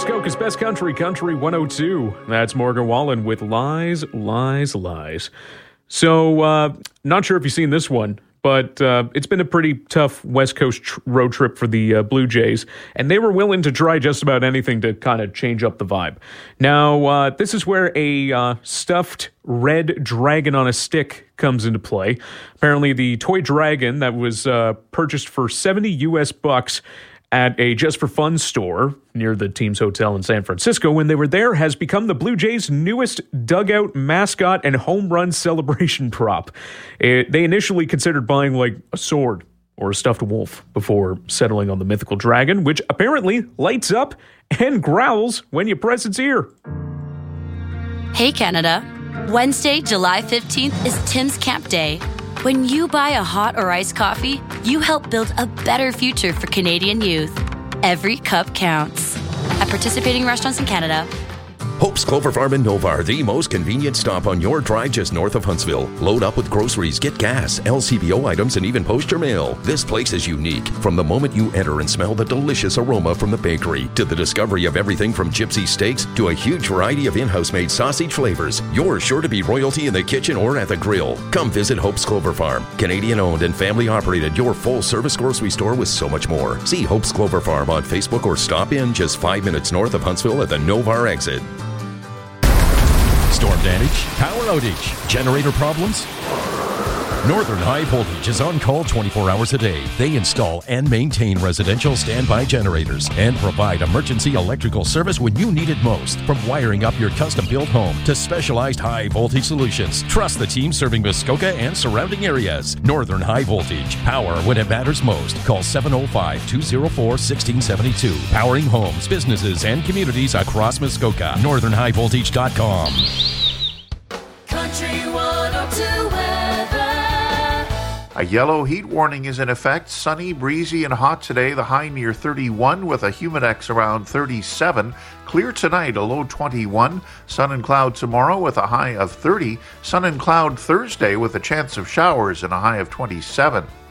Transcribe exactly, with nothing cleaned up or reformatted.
Muskoka's Best Country, Country one oh two. That's Morgan Wallen with Lies, Lies, Lies. So, uh, not sure if you've seen this one, but uh, it's been a pretty tough West Coast tr- road trip for the uh, Blue Jays, and they were willing to try just about anything to kind of change up the vibe. Now, uh, this is where a uh, stuffed red dragon on a stick comes into play. Apparently, the toy dragon that was uh, purchased for seventy U S bucks at a Just for Fun store near the team's hotel in San Francisco when they were there has become the Blue Jays' newest dugout mascot and home run celebration prop. It, they initially considered buying like a sword or a stuffed wolf before settling on the mythical dragon, which apparently lights up and growls when you press its ear. Hey Canada, Wednesday, July fifteenth is Tim's Camp Day. When you buy a hot or iced coffee, you help build a better future for Canadian youth. Every cup counts. At participating restaurants in Canada. Hope's Clover Farm in Novar, the most convenient stop on your drive just north of Huntsville. Load up with groceries, get gas, L C B O items, and even post your mail. This place is unique. From the moment you enter and smell the delicious aroma from the bakery, to the discovery of everything from gypsy steaks to a huge variety of in-house made sausage flavors, you're sure to be royalty in the kitchen or at the grill. Come visit Hope's Clover Farm. Canadian-owned and family-operated, your full-service grocery store with so much more. See Hope's Clover Farm on Facebook or stop in just five minutes north of Huntsville at the Novar exit. Storm damage, power outage, generator problems? Northern High Voltage is on call twenty-four hours a day. They install and maintain residential standby generators and provide emergency electrical service when you need it most. From wiring up your custom-built home to specialized high-voltage solutions, trust the team serving Muskoka and surrounding areas. Northern High Voltage. Power when it matters most. Call seven oh five, two oh four, one six seven two. Powering homes, businesses, and communities across Muskoka. northern high voltage dot com. Country one oh two weather. A yellow heat warning is in effect. Sunny, breezy, and hot today. The high near thirty-one with a humidex around thirty-seven. Clear tonight, a low twenty-one. Sun and cloud tomorrow with a high of thirty. Sun and cloud Thursday with a chance of showers and a high of twenty-seven.